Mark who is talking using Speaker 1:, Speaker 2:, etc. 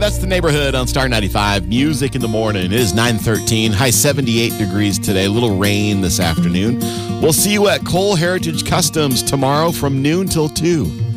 Speaker 1: That's the neighborhood on Star 95. Music in the morning. It is 9:13. High 78 degrees today. A little rain this afternoon. We'll see you at Cole Heritage Customs tomorrow from noon till 2.